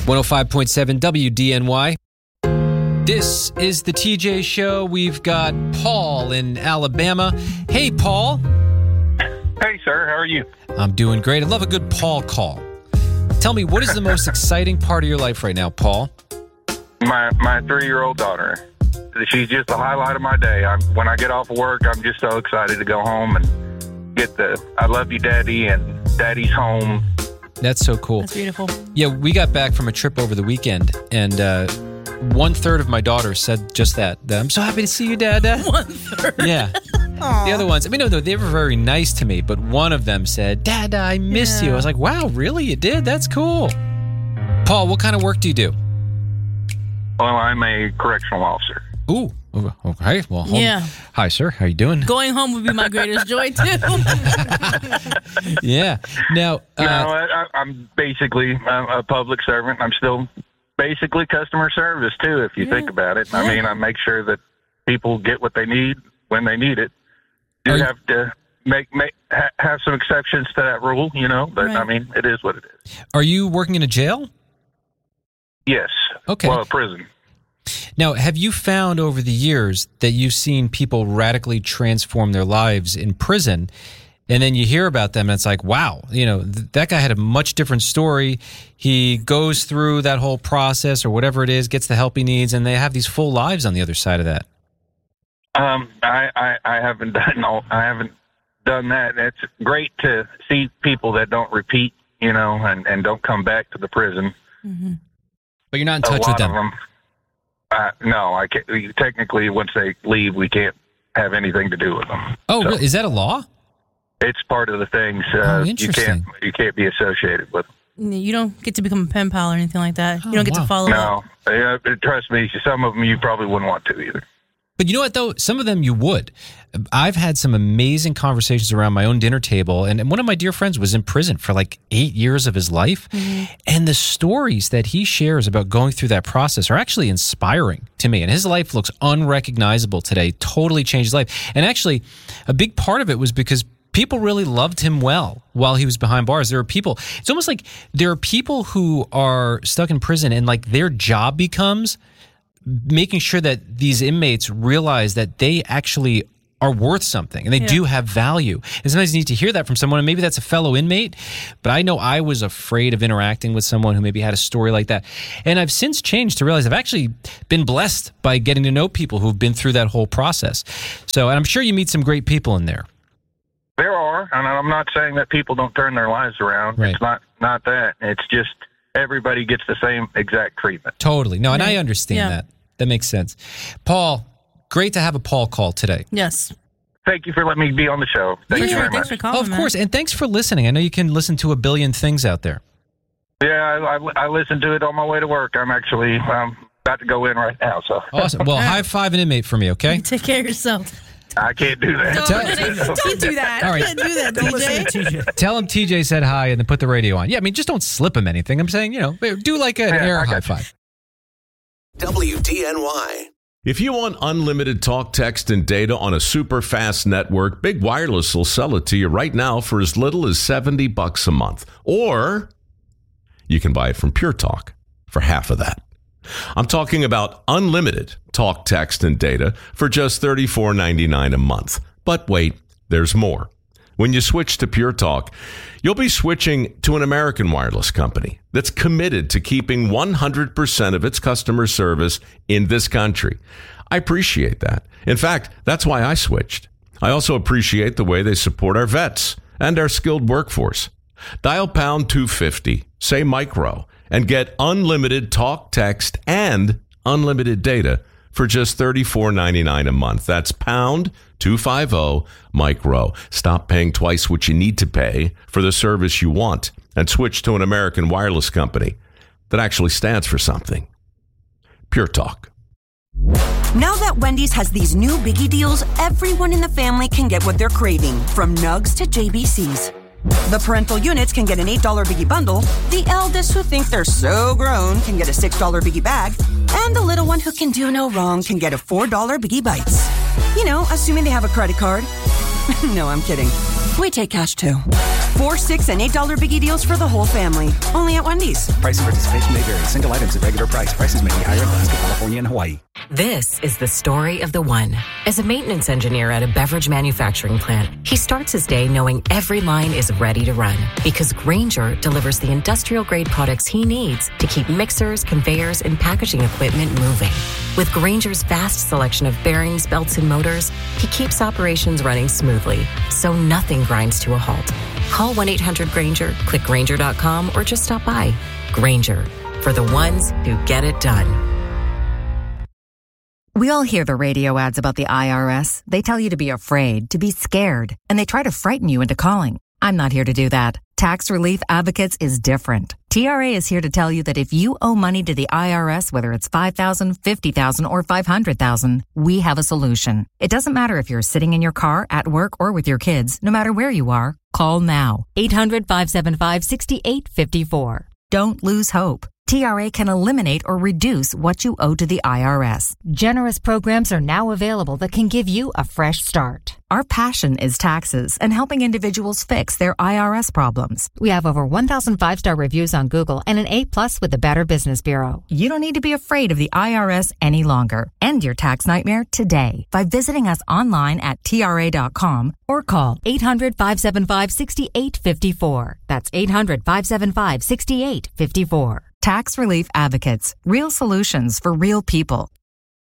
105.7 WDNY. This is the TJ Show. We've got Paul in Alabama. Hey, Paul. Hey, sir. How are you? I'm doing great. I love a good Paul call. Tell me, what is the most exciting part of your life right now, Paul? My 3-year-old daughter. She's just the highlight of my day. When I get off of work, I'm just so excited to go home and get the I love you, Daddy, and Daddy's home. That's so cool. That's beautiful. Yeah, we got back from a trip over the weekend, and 1/3 of my daughters said just that. I'm so happy to see you, Dad. 1/3. Yeah. Aww. The other ones, no, they were very nice to me, but one of them said, Dad, I miss you. I was like, wow, really? You did? That's cool. Paul, what kind of work do you do? Well, I'm a correctional officer. Ooh, okay. Well, yeah. Hi, sir. How you doing? Going home would be my greatest joy, too. Yeah. Now, I'm basically a public servant. I'm still basically customer service, too, if you think about it. I mean, I make sure that people get what they need when they need it. You have to have some exceptions to that rule, but I mean, it is what it is. Are you working in a jail? Yes. Okay. Well, a prison. Now, have you found over the years that you've seen people radically transform their lives in prison, and then you hear about them and it's like, wow, that guy had a much different story. He goes through that whole process or whatever it is, gets the help he needs, and they have these full lives on the other side of that. I haven't done that. It's great to see people that don't repeat, and don't come back to the prison. Mm-hmm. But you're not in touch with them. A lot of them, no, I can't. Technically, once they leave, we can't have anything to do with them. Oh, really? Is that a law? It's part of the things. Interesting. You can't be associated with them. You don't get to become a pen pal or anything like that. You don't get to follow up. No, trust me, some of them you probably wouldn't want to either. But you know what, though? Some of them you would. I've had some amazing conversations around my own dinner table, and one of my dear friends was in prison for like 8 years of his life, and the stories that he shares about going through that process are actually inspiring to me, and his life looks unrecognizable today, totally changed his life. And actually, a big part of it was because people really loved him well while he was behind bars. There are people, it's almost like there are people who are stuck in prison, and like their job becomes making sure that these inmates realize that they actually are worth something and they do have value. And sometimes you need to hear that from someone, and maybe that's a fellow inmate, but I know I was afraid of interacting with someone who maybe had a story like that. And I've since changed to realize I've actually been blessed by getting to know people who've been through that whole process. So, and I'm sure you meet some great people in there. There are, and I'm not saying that people don't turn their lives around. Right. It's not that. It's just everybody gets the same exact treatment. Totally. No, and I understand that. That makes sense. Paul, great to have a Paul call today. Yes. Thank you for letting me be on the show. Thank you very much. Thanks for calling, of course, and thanks for listening. I know you can listen to a billion things out there. Yeah, I listen to it on my way to work. I'm actually about to go in right now. So awesome. Well, high five an inmate for me, okay? Take care of yourself. I can't do that. Don't do that. All right. Can't do that, TJ. Tell him TJ said hi and then put the radio on. Yeah, I mean, just don't slip him anything. I'm saying, do like an air high five. WDNY. If you want unlimited talk, text, and data on a super fast network, Big Wireless will sell it to you right now for as little as $70 a month. Or you can buy it from Pure Talk for half of that. I'm talking about unlimited talk, text, and data for just $34.99 a month. But wait, there's more. When you switch to Pure Talk, you'll be switching to an American wireless company that's committed to keeping 100% of its customer service in this country. I appreciate that. In fact, that's why I switched. I also appreciate the way they support our vets and our skilled workforce. Dial pound 250, say micro, and get unlimited talk, text, and unlimited data for just $34.99 a month. That's pound 250 micro. Stop paying twice what you need to pay for the service you want and switch to an American wireless company that actually stands for something. Pure Talk. Now that Wendy's has these new biggie deals, everyone in the family can get what they're craving, from nugs to JBCs. The parental units can get an $8 biggie bundle, the eldest who think they're so grown can get a $6 biggie bag, and the little one who can do no wrong can get a $4 biggie bites. Assuming they have a credit card. No, I'm kidding. We take cash too. 4, $6, and $8 Biggie deals for the whole family. Only at Wendy's. Price and participation may vary. Single items at regular price. Prices may be higher in Alaska, California, and Hawaii. This is the story of the one. As a maintenance engineer at a beverage manufacturing plant, he starts his day knowing every line is ready to run because Grainger delivers the industrial-grade products he needs to keep mixers, conveyors, and packaging equipment moving. With Grainger's vast selection of bearings, belts, and motors, he keeps operations running smoothly, so nothing grinds to a halt. Call 1-800-GRAINGER, click Grainger.com, or just stop by. Grainger, for the ones who get it done. We all hear the radio ads about the IRS. They tell you to be afraid, to be scared, and they try to frighten you into calling. I'm not here to do that. Tax Relief Advocates is different. TRA is here to tell you that if you owe money to the IRS, whether it's $5,000, $50,000, or $500,000, we have a solution. It doesn't matter if you're sitting in your car, at work, or with your kids. No matter where you are, call now. 800-575-6854. Don't lose hope. TRA can eliminate or reduce what you owe to the IRS. Generous programs are now available that can give you a fresh start. Our passion is taxes and helping individuals fix their IRS problems. We have over 1,000 5-star reviews on Google and an A+ with the Better Business Bureau. You don't need to be afraid of the IRS any longer. End your tax nightmare today by visiting us online at TRA.com or call 800-575-6854. That's 800-575-6854. Tax Relief Advocates. Real solutions for real people.